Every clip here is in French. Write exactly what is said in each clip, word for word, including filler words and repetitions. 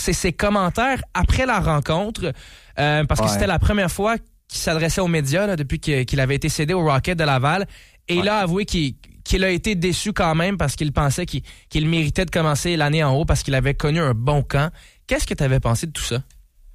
c'est ses commentaires après la rencontre, euh, parce que ouais. c'était la première fois qu'il s'adressait aux médias là, depuis que, qu'il avait été cédé au Rocket de Laval. Et ouais. il a avoué qu'il, qu'il a été déçu quand même parce qu'il pensait qu'il, qu'il méritait de commencer l'année en haut parce qu'il avait connu un bon camp. Qu'est-ce que tu avais pensé de tout ça?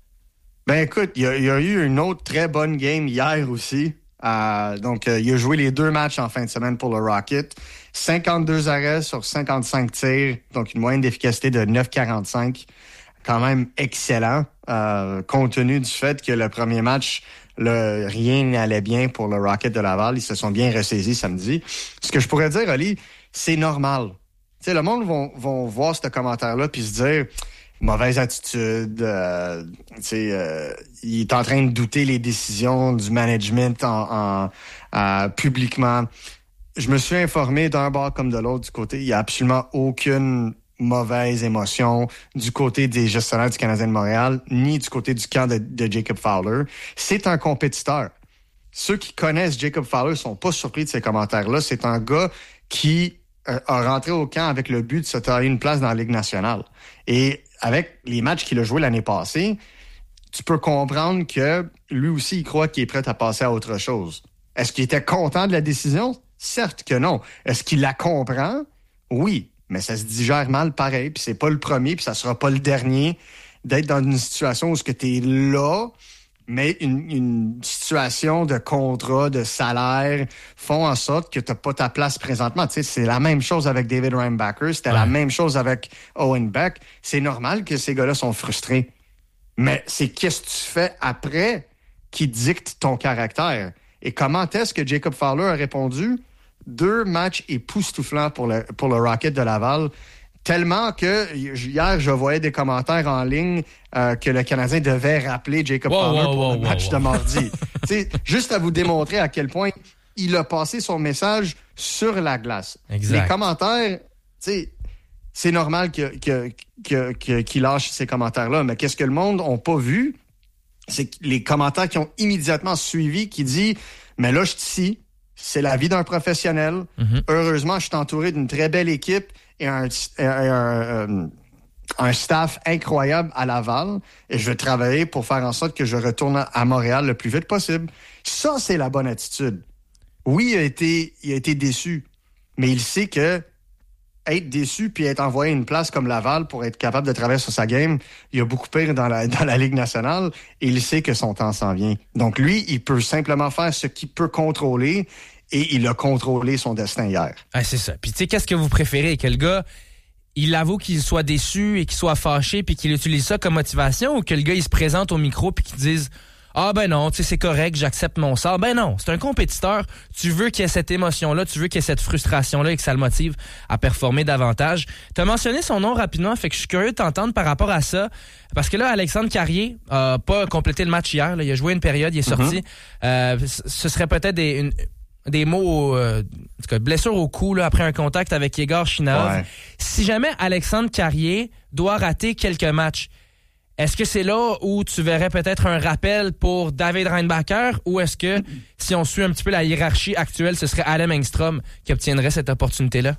Ben écoute, il y, y a eu une autre très bonne game hier aussi. Euh, donc, euh, il a joué les deux matchs en fin de semaine pour le Rocket. cinquante-deux arrêts sur cinquante-cinq tirs, donc une moyenne d'efficacité de neuf virgule quarante-cinq. Quand même excellent, euh, compte tenu du fait que le premier match, le, rien n'allait bien pour le Rocket de Laval. Ils se sont bien ressaisis samedi. Ce que je pourrais dire, Oli, c'est normal. Tu sais, le monde vont, vont voir ce commentaire-là puis se dire... Mauvaise attitude, euh, tu sais, euh, il est en train de douter les décisions du management en, en euh, publiquement. Je me suis informé d'un bord comme de l'autre du côté. Il n'y a absolument aucune mauvaise émotion du côté des gestionnaires du Canadien de Montréal, ni du côté du camp de, de Jacob Fowler. C'est un compétiteur. Ceux qui connaissent Jacob Fowler sont pas surpris de ces commentaires-là. C'est un gars qui euh, a rentré au camp avec le but de se tailler une place dans la Ligue nationale. Et avec les matchs qu'il a joués l'année passée, tu peux comprendre que lui aussi, il croit qu'il est prêt à passer à autre chose. Est-ce qu'il était content de la décision? Certes que non. Est-ce qu'il la comprend? Oui, mais ça se digère mal pareil, puis c'est pas le premier, puis ça sera pas le dernier d'être dans une situation où ce que t'es là, mais une, une situation de contrat, de salaire, font en sorte que t'as pas ta place présentement. Tu sais, c'est la même chose avec David Reinbacher, c'était ouais. la même chose avec Owen Beck. C'est normal que ces gars-là sont frustrés. Mais c'est qu'est-ce que tu fais après qui dicte ton caractère. Et comment est-ce que Jacob Fowler a répondu? Deux matchs époustouflants pour le, pour le Rocket de Laval. Tellement que hier, je voyais des commentaires en ligne euh, que le Canadien devait rappeler Jacob wow, Fowler wow, pour wow, le match wow, de mardi. Juste à vous démontrer à quel point il a passé son message sur la glace. Exact. Les commentaires, c'est normal que, que, que, que, qu'il lâche ces commentaires-là, mais qu'est-ce que le monde n'a pas vu? C'est que les commentaires qui ont immédiatement suivi, qui dit « Mais là, je suis ici, c'est la vie d'un professionnel. Mm-hmm. Heureusement, je suis entouré d'une très belle équipe. » et un, un, un, un staff incroyable à Laval et je vais travailler pour faire en sorte que je retourne à Montréal le plus vite possible. Ça, c'est la bonne attitude. Oui, il a été, il a été déçu, mais il sait que être déçu puis être envoyé à une place comme Laval pour être capable de travailler sur sa game, il y a beaucoup pire dans la, dans la Ligue nationale et il sait que son temps s'en vient. Donc lui, il peut simplement faire ce qu'il peut contrôler. Et il a contrôlé son destin hier. Ah, c'est ça. Puis tu sais, qu'est-ce que vous préférez? Que le gars, il avoue qu'il soit déçu et qu'il soit fâché puis qu'il utilise ça comme motivation ou que le gars, il se présente au micro puis qu'il dise « Ah ben non, tu sais, c'est correct, j'accepte mon sort. » Ben non, c'est un compétiteur. Tu veux qu'il y ait cette émotion-là, tu veux qu'il y ait cette frustration-là et que ça le motive à performer davantage. Tu as mentionné son nom rapidement, fait que je suis curieux de t'entendre par rapport à ça. Parce que là, Alexandre Carrier a pas complété le match hier. Là. Il a joué une période, il est sorti. Mm-hmm. Euh, ce serait peut-être des... Une, des mots, euh, en tout cas, blessure au cou là, après un contact avec Yegor Shinov. Ouais. Si jamais Alexandre Carrier doit rater quelques matchs, est-ce que c'est là où tu verrais peut-être un rappel pour David Reinbacher ou est-ce que, si on suit un petit peu la hiérarchie actuelle, ce serait Adam Engstrom qui obtiendrait cette opportunité-là?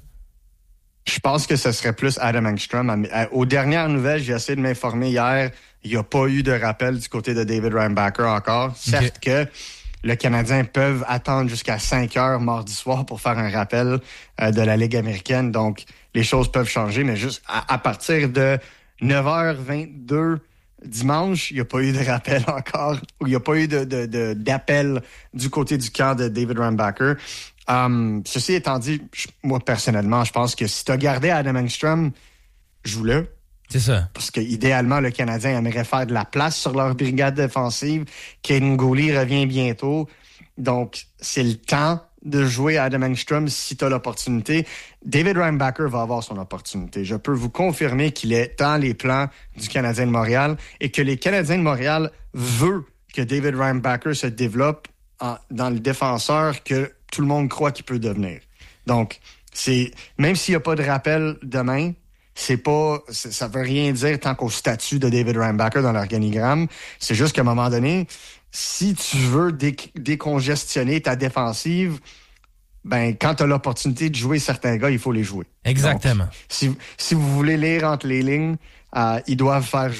Je pense que ce serait plus Adam Engstrom. Aux dernières nouvelles, j'ai essayé de m'informer hier. Il n'y a pas eu de rappel du côté de David Reinbacher encore. Certes okay. que le Canadien peuvent attendre jusqu'à cinq heures mardi soir pour faire un rappel euh, de la Ligue américaine. Donc, les choses peuvent changer, mais juste à, à partir de neuf heures vingt-deux dimanche, il n'y a pas eu de rappel encore, ou il n'y a pas eu de, de, de, d'appel du côté du camp de David Reinbacher. Um, ceci étant dit, je, moi, personnellement, je pense que si tu as gardé Adam Engstrom, joue-le. C'est ça. Parce que idéalement, le Canadien aimerait faire de la place sur leur brigade défensive. Kaden Guhle revient bientôt. Donc, c'est le temps de jouer Adam Engstrom si tu as l'opportunité. David Reinbacher va avoir son opportunité. Je peux vous confirmer qu'il est dans les plans du Canadien de Montréal et que les Canadiens de Montréal veulent que David Reinbacher se développe en, dans le défenseur que tout le monde croit qu'il peut devenir. Donc, c'est même s'il n'y a pas de rappel demain, c'est pas, c'est, ça veut rien dire tant qu'au statut de David Reinbacher dans l'organigramme. C'est juste qu'à un moment donné, si tu veux dé- décongestionner ta défensive, ben quand tu as l'opportunité de jouer certains gars, il faut les jouer. Exactement. Donc, si, si vous voulez lire entre les lignes, euh, ils doivent faire